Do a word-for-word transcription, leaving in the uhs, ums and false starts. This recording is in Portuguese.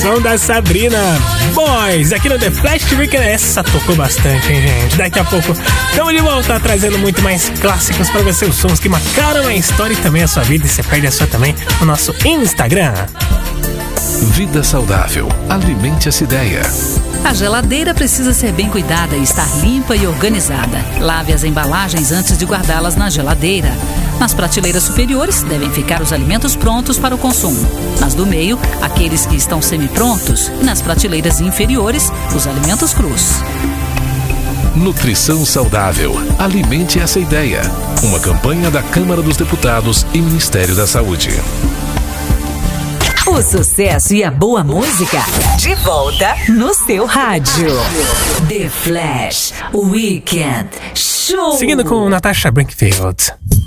som da Sabrina Boys, aqui no The Flash Weekend. Essa tocou bastante, hein, gente? Daqui a pouco estamos de volta, trazendo muito mais clássicos pra você, os sons que marcaram a história e também a sua vida. E você perde a sua também no nosso Instagram. Vida saudável. Alimente essa ideia. A geladeira precisa ser bem cuidada e estar limpa e organizada. Lave as embalagens antes de guardá-las na geladeira. Nas prateleiras superiores devem ficar os alimentos prontos para o consumo. Nas do meio, aqueles que estão semi-prontos. E nas prateleiras inferiores, os alimentos crus. Nutrição saudável. Alimente essa ideia. Uma campanha da Câmara dos Deputados e Ministério da Saúde. O sucesso e a boa música de volta no seu rádio. The Flash Weekend Show. Seguindo com Natasha Brinkfield.